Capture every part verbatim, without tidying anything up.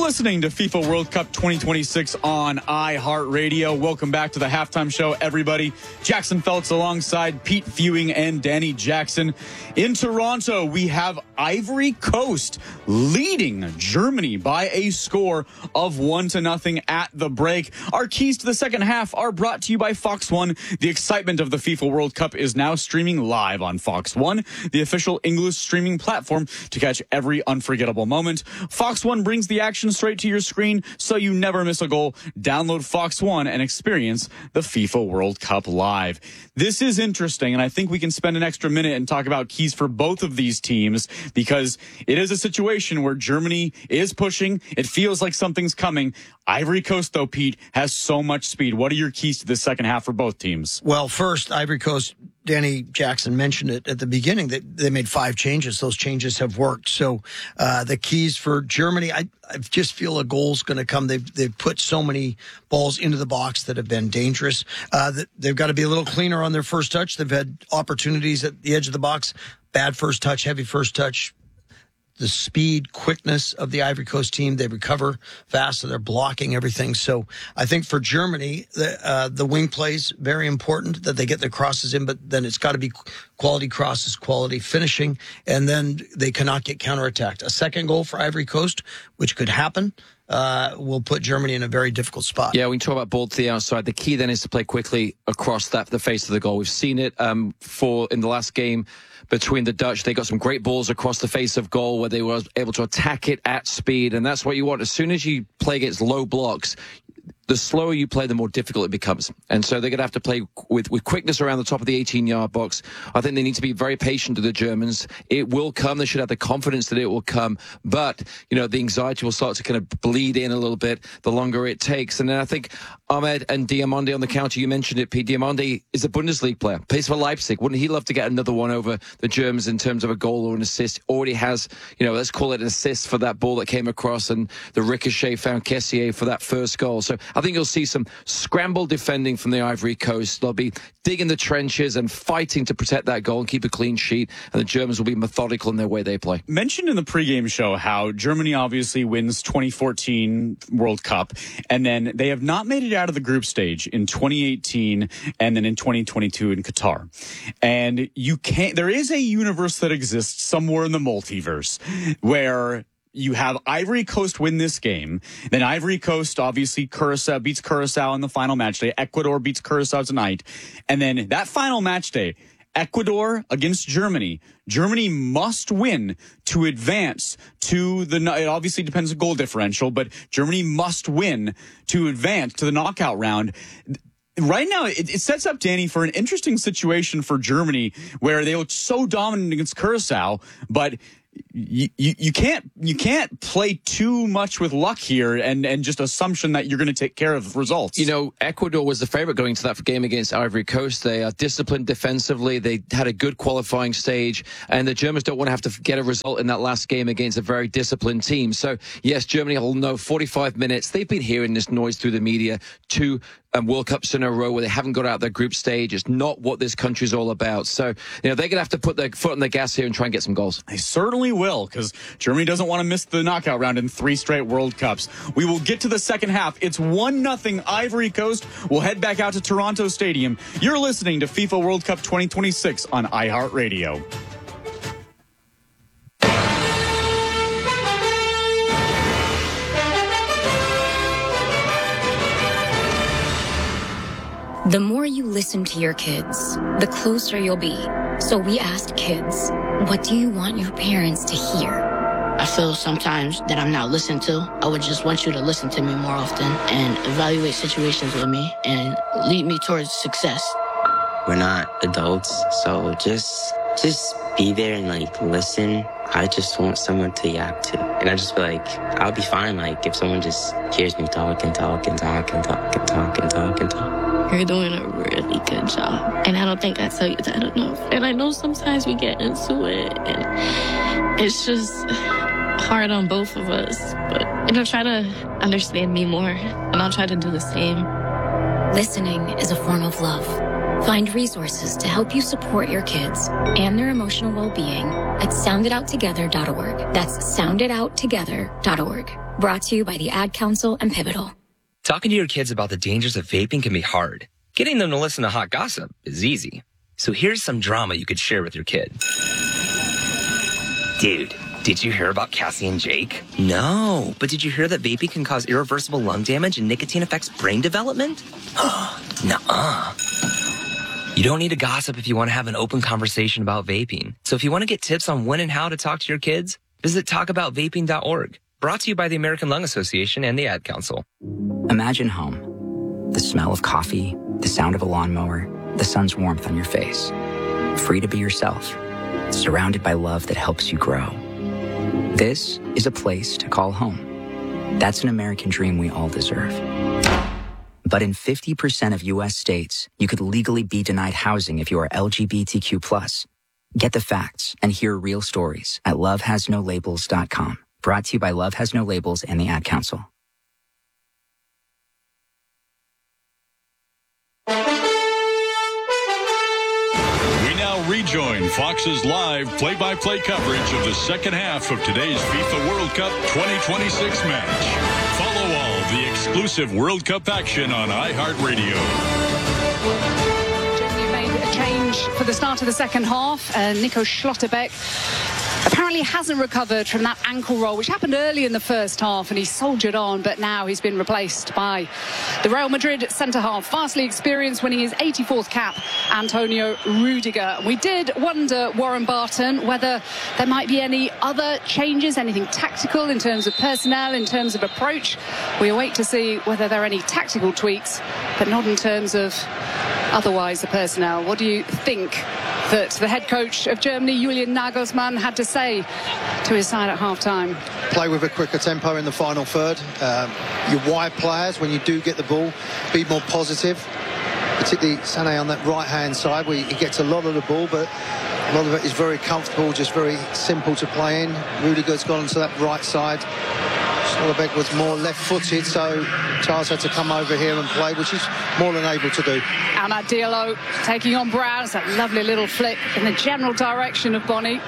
listening to FIFA World Cup twenty twenty-six on iHeartRadio. Welcome back to the halftime show, everybody. Jackson Feltz alongside Pete Fewing and Danny Jackson. In Toronto, we have Ivory Coast leading Germany by a score of one to nothing at the break. Our keys to the second half are brought to you by Fox One. The excitement of the FIFA World Cup is now streaming live on Fox One, the official English streaming platform to catch every unforgettable moment. Fox One brings the action straight to your screen so you never miss a goal. Download Fox One and experience the FIFA World Cup live. This is interesting, and I think we can spend an extra minute and talk about keys for both of these teams because it is a situation where Germany is pushing. It feels like something's coming. Ivory Coast, though, Pete, has so much speed. What are your keys to the second half for both teams? Well, first, Ivory Coast, Danny Jackson mentioned it at the beginning that they made five changes. Those changes have worked. So uh, the keys for Germany, I, I just feel a goal's going to come. They've, they've put so many balls into the box that have been dangerous. Uh, they've got to be a little cleaner on their first touch. They've had opportunities at the edge of the box. Bad first touch, heavy first touch. The speed, quickness of the Ivory Coast team, they recover fast, so they're blocking everything. So I think for Germany, the, uh, the wing plays very important that they get their crosses in, but then it's got to be quality crosses, quality finishing, and then they cannot get counterattacked. A second goal for Ivory Coast, which could happen, uh, will put Germany in a very difficult spot. Yeah, we can talk about ball to the outside. The key then is to play quickly across that the face of the goal. We've seen it um, for in the last game between the Dutch. They got some great balls across the face of goal where they were able to attack it at speed, and that's what you want. As soon as you play against low blocks, the slower you play, the more difficult it becomes. And so they're going to have to play with, with quickness around the top of the eighteen-yard box. I think they need to be very patient to the Germans. It will come. They should have the confidence that it will come. But, you know, the anxiety will start to kind of bleed in a little bit the longer it takes. And then I think Ahmed and Diomande on the counter, you mentioned it, Pete. Diomande is a Bundesliga player, plays for Leipzig. Wouldn't he love to get another one over the Germans in terms of a goal or an assist? Already has, you know, let's call it an assist for that ball that came across, and the ricochet found Kessié for that first goal. So I think you'll see some scramble defending from the Ivory Coast. They'll be digging the trenches and fighting to protect that goal and keep a clean sheet, and the Germans will be methodical in their way they play. Mentioned in the pregame show how Germany obviously wins twenty fourteen World Cup, and then they have not made it out of the group stage in twenty eighteen and then in twenty twenty-two in Qatar. And you can't, there is a universe that exists somewhere in the multiverse where you have Ivory Coast win this game. Then Ivory Coast, obviously, Curacao beats Curacao in the final match day. Ecuador beats Curacao tonight. And then that final match day, Ecuador against Germany. Germany must win to advance to the, it obviously depends on goal differential, but Germany must win to advance to the knockout round. Right now, it, it sets up, Danny, for an interesting situation for Germany where they look so dominant against Curacao, but You, you you can't you can't play too much with luck here and, and just assumption that you're going to take care of results. You know, Ecuador was the favorite going to that game against Ivory Coast. They are disciplined defensively. They had a good qualifying stage, and the Germans don't want to have to get a result in that last game against a very disciplined team. So, yes, Germany will know forty-five minutes. They've been hearing this noise through the media. Two um, World Cups in a row where they haven't got out their group stage. It's not what this country's all about. So, you know, they're going to have to put their foot on the gas here and try and get some goals. They certainly will, because Germany doesn't want to miss the knockout round in three straight World Cups. We will get to the second half. It's one nothing Ivory Coast. We'll head back out to Toronto Stadium. You're listening to FIFA World Cup twenty twenty-six on iHeartRadio. The more you listen to your kids, the closer you'll be. So we asked kids, what do you want your parents to hear? I feel sometimes that I'm not listened to. I would just want you to listen to me more often and evaluate situations with me and lead me towards success. We're not adults, so just just be there and like listen. I just want someone to yap to. And I just feel like I'll be fine like if someone just hears me talk and talk and talk and talk and talk and talk and talk. You're doing a really good job. And I don't think I tell you that enough. And I know sometimes we get into it and it's just hard on both of us. But, you know, try to understand me more and I'll try to do the same. Listening is a form of love. Find resources to help you support your kids and their emotional well-being at sound it out together dot org. That's sound it out together dot org. Brought to you by the Ad Council and Pivotal. Talking to your kids about the dangers of vaping can be hard. Getting them to listen to hot gossip is easy. So here's some drama you could share with your kid. Dude, did you hear about Cassie and Jake? No, but did you hear that vaping can cause irreversible lung damage and nicotine affects brain development? Nuh-uh. You don't need to gossip if you want to have an open conversation about vaping. So if you want to get tips on when and how to talk to your kids, visit talk about vaping dot org. Brought to you by the American Lung Association and the Ad Council. Imagine home. The smell of coffee, the sound of a lawnmower, the sun's warmth on your face. Free to be yourself. Surrounded by love that helps you grow. This is a place to call home. That's an American dream we all deserve. But in fifty percent of U S states, you could legally be denied housing if you are L G B T Q plus. Get the facts and hear real stories at love has no labels dot com. Brought to you by Love Has No Labels and the Ad Council. Rejoin Fox's live play-by-play coverage of the second half of today's FIFA World Cup twenty twenty-six match. Follow all the exclusive World Cup action on iHeartRadio. Germany made a change for the start of the second half. Uh, Nico Schlotterbeck apparently hasn't recovered from that ankle roll, which happened early in the first half, and he soldiered on, but now he's been replaced by the Real Madrid centre-half, vastly experienced, winning his eighty-fourth cap, Antonio Rudiger. We did wonder, Warren Barton, whether there might be any other changes, anything tactical in terms of personnel, in terms of approach. We await to see whether there are any tactical tweaks, but not in terms of otherwise the personnel. What do you think that the head coach of Germany, Julian Nagelsmann, had to say to his side at half-time? Play with a quicker tempo in the final third. Um, your wide players, when you do get the ball, be more positive. Particularly Sané on that right-hand side, where he gets a lot of the ball, but a lot of it is very comfortable, just very simple to play in. Rudiger's gone to that right side. Schlotterbeck was more left-footed, so Charles had to come over here and play, which he's more than able to do. Amad Diallo taking on Brown. It's that lovely little flick in the general direction of Bonny.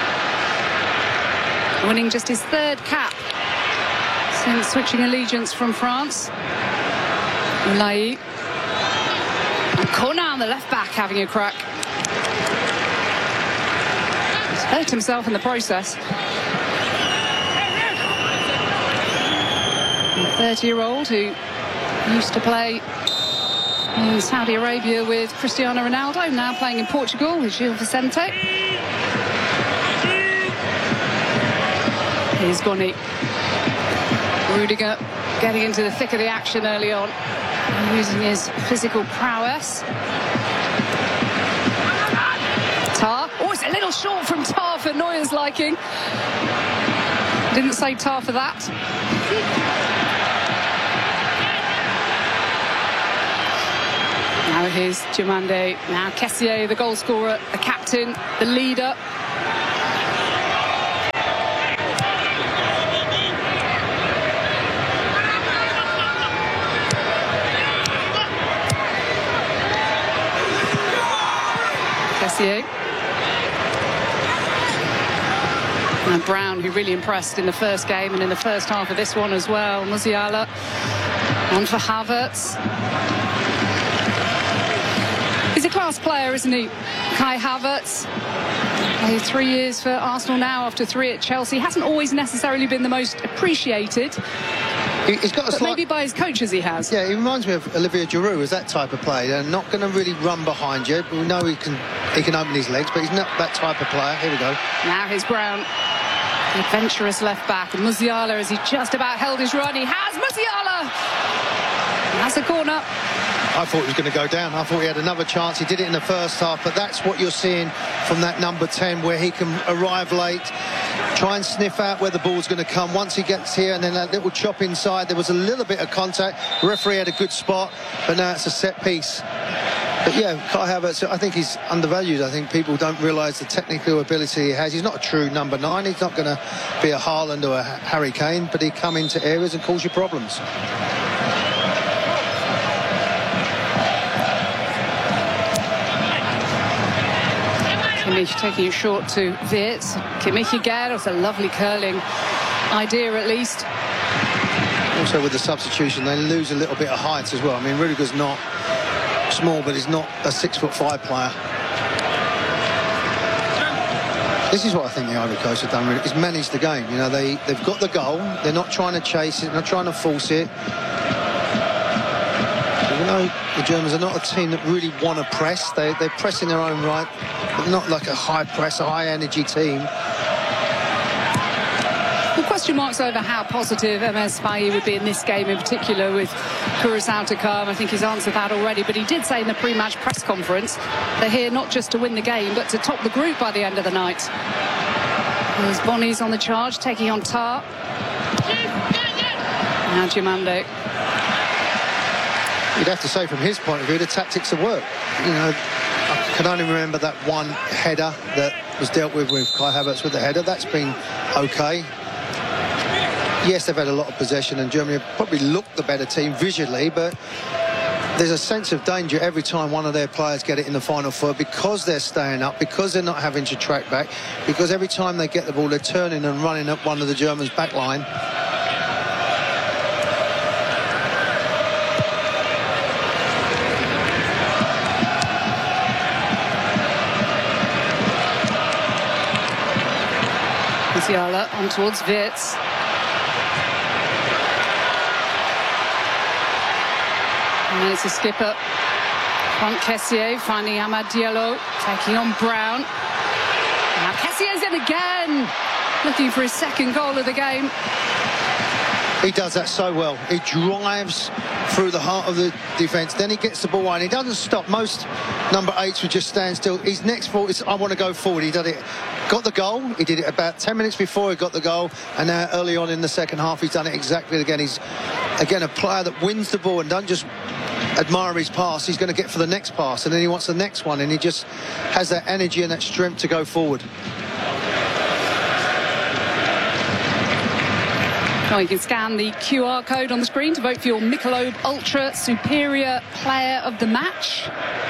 Winning just his third cap since switching allegiance from France. Ulai. And Conan, the left back, having a crack. He's hurt himself in the process. thirty-year-old who used to play in Saudi Arabia with Cristiano Ronaldo, now playing in Portugal with Gil Vicente. Here's Bonny. Rudiger getting into the thick of the action early on, using his physical prowess. Tar. Oh, it's a little short from Tar for Neuer's liking. Didn't say Tar for that. Now here's Diomande, now Kessié, the goal scorer, the captain, the leader. Kessié. And Brown, who really impressed in the first game and in the first half of this one as well. Musiala on for Havertz. He's a class player, isn't he? Kai Havertz. Played three years for Arsenal now after three at Chelsea. Hasn't always necessarily been the most appreciated. He's got a but slight... maybe by his coaches he has. Yeah, he reminds me of Olivier Giroud as that type of player. They're not going to really run behind you. We know he can he can open his legs, but he's not that type of player. Here we go. Now here's Brown. The adventurous left back. And Musiala, as he just about held his run, he has Musiala! And that's a corner. I thought he was going to go down. I thought he had another chance. He did it in the first half, but that's what you're seeing from that number ten, where he can arrive late, try and sniff out where the ball's going to come. Once he gets here, and then that little chop inside, there was a little bit of contact. The referee had a good spot, but now it's a set piece. But yeah, Kai Havertz, I think he's undervalued. I think people don't realise the technical ability he has. He's not a true number nine. He's not going to be a Haaland or a Harry Kane, but he come into areas and cause you problems. Kimmich taking it short to Wirtz. Kimmich again. It's a lovely curling idea, at least. Also with the substitution, they lose a little bit of height as well. I mean, Rudiger's not small, but he's not a six foot five player. This is what I think the Ivory Coast have done, really, is manage the game. You know, they, they've got the goal. They're not trying to chase it, not trying to force it. Even though the Germans are not a team that really want to press, they, they're pressing their own right, but not like a high press, a high energy team. Well, question marks over how positive M S Faye would be in this game in particular with Curaçao to come. I think he's answered that already, but he did say in the pre-match press conference they're here not just to win the game but to top the group by the end of the night. There's Bonny's on the charge, taking on Tar. Now Diomande. You'd have to say from his point of view the tactics have worked. You know, I can only remember that one header that was dealt with with Kai Havertz with the header. That's been okay. Yes, they've had a lot of possession and Germany have probably looked the better team visually, but there's a sense of danger every time one of their players get it in the final third, because they're staying up, because they're not having to track back, because every time they get the ball they're turning and running up one of the Germans' back line. Musiala on towards Wirtz. And then it's a skipper. Franck Kessié finding Amad Diallo, taking on Brown. Now Kessier's in again, looking for his second goal of the game. He does that so well. He drives through the heart of the defence, then he gets the ball and he doesn't stop. Most number eights would just stand still. His next thought is, I want to go forward. He did it, got the goal. He did it about ten minutes before he got the goal, and now early on in the second half he's done it exactly again. He's again a player that wins the ball and doesn't just admire his pass, he's going to get for the next pass, and then he wants the next one, and he just has that energy and that strength to go forward. Well, you can scan the Q R code on the screen to vote for your Michelob Ultra Superior Player of the Match.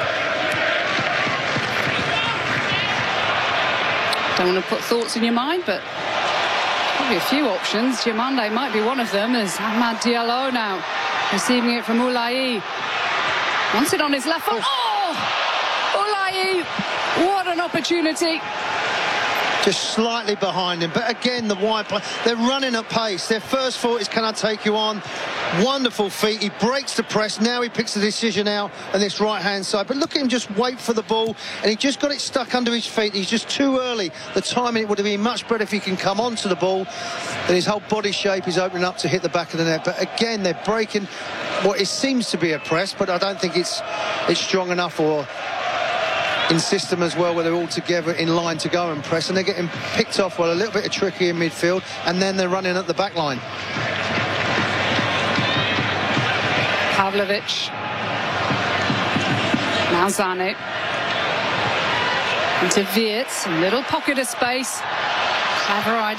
Don't want to put thoughts in your mind, but probably a few options. Diomande might be one of them, as Amad Diallo now receiving it from Oulahi. Wants it on his left foot. Oh! Oulahi! What an opportunity. Just slightly behind him, but again the wide play, they're running at pace. Their first thought is, can I take you on? Wonderful feet, he breaks the press, now he picks the decision out on this right hand side, but look at him just wait for the ball, and he just got it stuck under his feet. He's just too early. The timing, it would have been much better if he can come onto the ball, and his whole body shape is opening up to hit the back of the net. But again, they're breaking what it seems to be a press, but I don't think it's it's strong enough or in system as well, where they're all together in line to go and press, and they're getting picked off. Well, a little bit of tricky in midfield, and then they're running at the back line. Pavlovic. Now Zane. Into Wirtz, a little pocket of space. Clever idea.